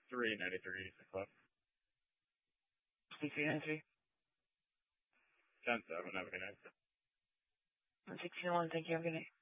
393 Eastern Club. 2393. 10-7. Have a good night. 1601. Thank you. Have a good night.